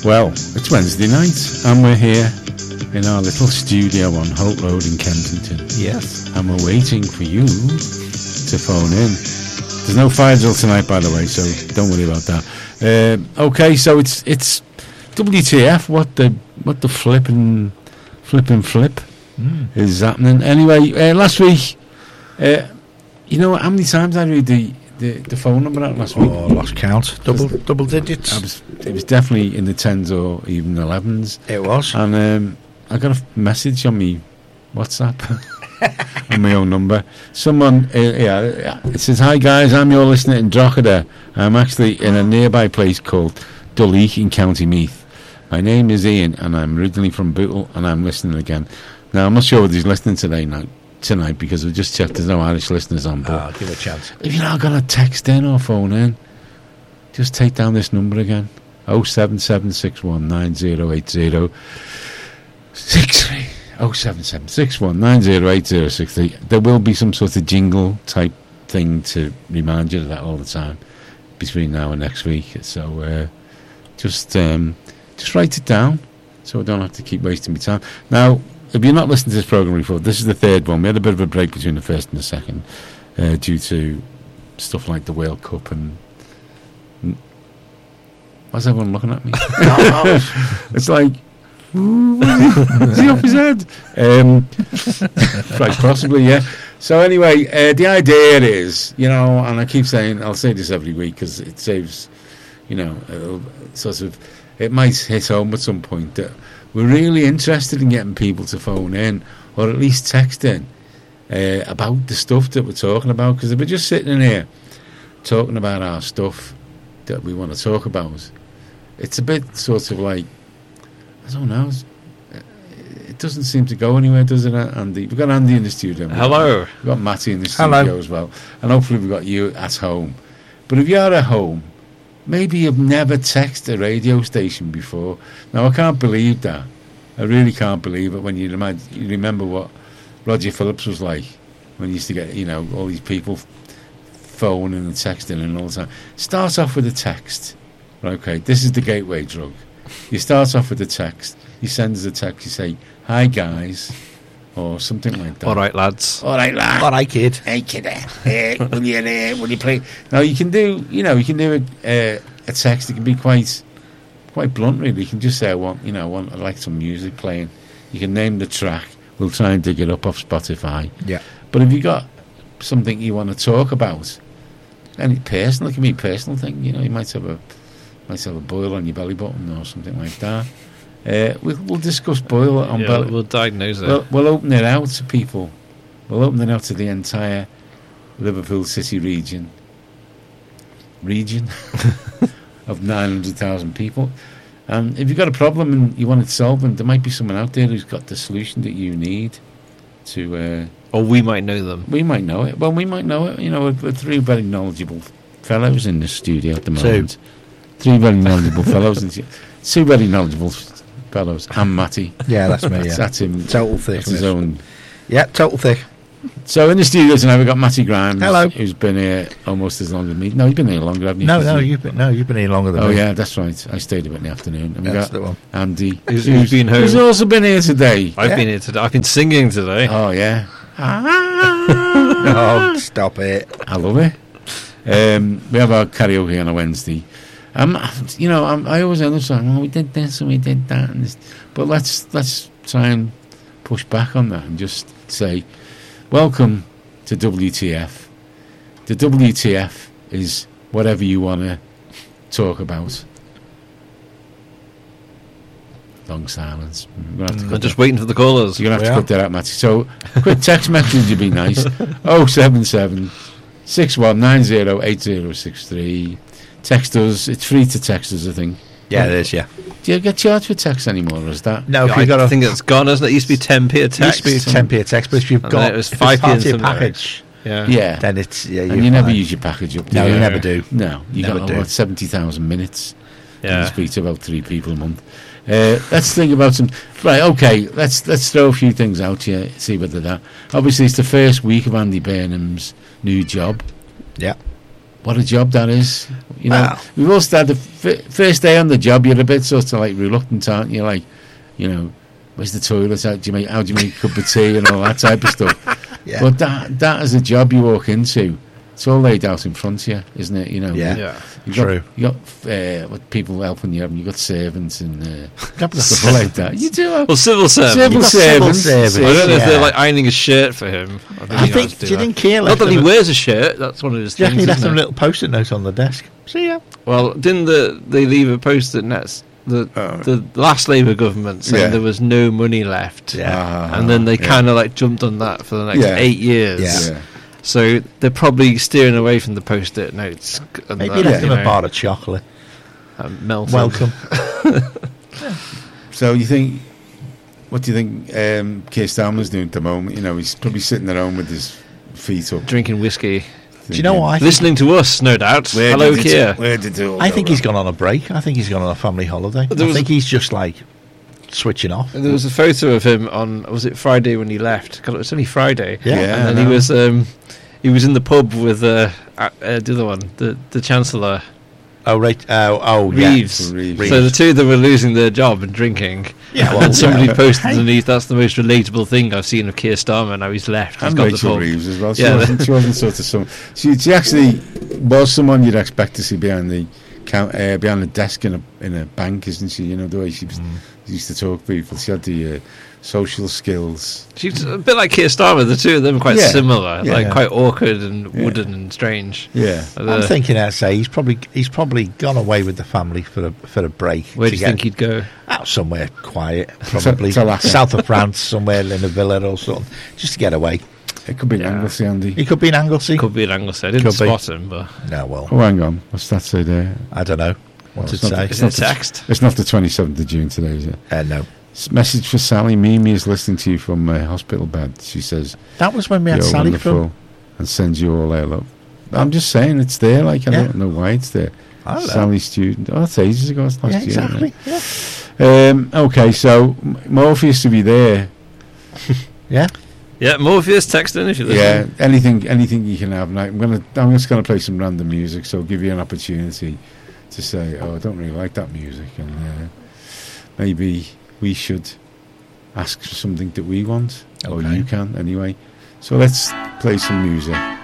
Well, it's Wednesday night, and we're here in our little studio on Holt Road in Kensington. Yes. And we're waiting for you to phone in. There's no fire drill tonight, by the way, so don't worry about that. Okay, so it's WTF. What the flipping flip is happening? Anyway, last week, you know how many times I read the phone number out last week? Oh, lost count. Double digits. It was definitely in the 10s or even 11s. It was. And I got a message on me WhatsApp on my own number. Someone, it says, "Hi guys, I'm your listener in Drogheda. I'm actually in a nearby place called Dulleek in County Meath. My name is Ian and I'm originally from Bootle and I'm listening again." Now, I'm not sure whether he's listening tonight because we just checked there's no Irish listeners on board. Give it a chance. If you're not going to text in or phone in, just take down this number again. 07761908063. 07761908063. There will be some sort of jingle type thing to remind you of that all the time between now and next week. So just write it down so I don't have to keep wasting my time. Now, if you're not listening to this programme before, this is the third one. We had a bit of a break between the first and the second due to stuff like the World Cup and... Why's everyone looking at me? It's like... Is he off his head? Quite possibly, yeah. So anyway, the idea is, you know, and I keep saying, I'll say this every week because it saves, you know, it might hit home at some point that we're really interested in getting people to phone in or at least text in about the stuff that we're talking about, because if we're just sitting in here talking about our stuff that we want to talk about, it's a bit sort of like, I don't know, it doesn't seem to go anywhere, does it, Andy? We've got Andy in the studio. Hello. We've got Matty in the studio as well, and hopefully we've got you at home. But if you're at home, maybe you've never texted a radio station before. Now, I can't believe that. I really can't believe it when you remember what Roger Phillips was like when he used to get, you know, all these people phoning and texting and all the time. Start off with a text. Okay, this is the gateway drug. You start off with a text. You send us a text. You say, "Hi guys," or something like that. All right, lads. All right, lad. All right, kid. Hey, kid. Will you play? Now you can do a text. It can be quite blunt, really. You can just say, "I like some music playing." You can name the track. We'll try and dig it up off Spotify. Yeah. But if you got something you want to talk about, and it's personal, it can be a personal thing. You know, you might have a boil on your belly button or something like that. We'll discuss boil on belly. We'll diagnose it. We'll open it out to people. We'll open it out to the entire Liverpool City region of 900,000 people. And if you've got a problem and you want it solved, there might be someone out there who's got the solution that you need to... or we might know them. We might know it. Well, we might know it. You know, we're three very knowledgeable fellows in the studio at the moment. Three very knowledgeable fellows. Two very knowledgeable fellows. And Matty. Yeah, that's me, yeah. That's him. Total thick. That's his own. Yeah, total thick. So in the studio tonight we've got Matty Grimes. Hello. Who's been here almost as long as me. No, you've been here longer, haven't you? No, you've been here longer than me. Oh yeah, that's right. I stayed a bit in the afternoon. And we That's got the one. Andy, Who's been home. who's also been here today. I've been here today. I've been singing today. Oh yeah. Oh, stop it. I love it. We have our karaoke on a Wednesday. I always end up saying, we did this and we did that, and this. But let's try and push back on that and just say, welcome to WTF. The WTF is whatever you want to talk about. Long silence. I'm just waiting for the callers. You're going to have to cut that out, Matty. So, quick text message would be nice. 077 61908063. Text us. It's free to text us, I think. Yeah, it is, yeah. Do you get charged for text anymore, or is that? No, if I you've got a... think it's gone, isn't it? It used to be 10p a text. It used to be 10p a text, but if you've got... It was 5p if it's part of your in package, Yeah. then it's... Yeah, and you never use your package up, do No, you? you never do. No, you Never got do. about 70,000 minutes. Yeah. You speak to about 3 people a month. Let's think about some... Right, okay, let's throw a few things out here, see whether that... Obviously, it's the first week of Andy Burnham's new job. Yeah. what a job that is. You know, Wow. we've all started the first day on the job. You're a bit sort of like reluctant, aren't you? Like, you know, where's the toilet? How do you make a cup of tea and all that type of stuff? Yeah. But that is a job you walk into. It's all laid out in front of you, isn't it? You know, Yeah. Yeah. you True. You got what people helping you, and you got servants and Couple of stuff like that. You do have Well, civil servant. civil got civil servants. servants. I don't know if Yeah. they're like ironing a shirt for him. I he think. has Do to you that. think Keir Not left that he them? wears a shirt. That's one of his Do you reckon things. he left isn't them a it? little post-it note on the desk? See ya. Well, didn't they leave a post-it note? The last Labour government saying Yeah. there was no money left. Yeah. And then they yeah. kind of like jumped on that for the next Yeah. 8 years. Yeah. Yeah. So they're probably steering away from the post-it notes. And Maybe that, left you him a know, bar of chocolate. melted. Welcome. So you think? What do you think Keir Starmer's doing at the moment? You know, he's probably sitting at home with his feet up. Drinking whiskey. Do you know what? I think, Listening to us, no doubt. Hello, Keir. Where did it all I go think he's wrong? gone on a break. I think he's gone on a family holiday. There I was think he's just like switching off. There was a photo of him on, was it Friday when he left? God, it was only Friday. Yeah. Yeah, And I then know. he was in the pub with the other one, the Chancellor, Oh, right. Oh, Reeves. yeah. Reeves. So the two of them were losing their job and drinking. Yeah, And somebody yeah. posted Hey. underneath, that's the most relatable thing I've seen of Keir Starmer. Now he's left. He's And got the Rachel pub. Reeves as well. She, Yeah. she wasn't sort of some. She actually was someone you'd expect to see behind the behind the desk in a bank, isn't she? You know the way she used to talk to people. She had the social skills. She's a bit like Keir Starmer. The two of them are quite Yeah. similar, Yeah. like quite awkward and Yeah. wooden and strange. Yeah. I'm thinking I'd say he's probably gone away with the family for a break. Where do to you think he'd go? out somewhere quiet, probably To Lacca. south of France, somewhere in a villa or something, just to get away. It could be Yeah. Anglesey, Andy. He could be in Anglesey. Could be an Anglesey. I didn't Could be. spot him, but No, well, Oh, hang on. What's that say there? I don't know what Well, to it's not- say. is it a text? It's not the 27th of June today, is it? No, Message for Sally. Mimi is listening to you from a hospital bed. She says that was when we had you're Sally wonderful from. and sends you all our love. I'm just saying it's there. Like I Yeah. don't know why it's there. I don't know. Sally student. Oh, that's ages ago. It's last Yeah, year. exactly. Yeah. Okay, so Morpheus to be there. Yeah. Yeah, Morpheus, text in if you're Yeah, listening. anything you can have. And I'm just gonna play some random music. So I'll give you an opportunity to say, oh, I don't really like that music, and maybe we should ask for something that we want, or Okay. you can anyway. So let's play some music.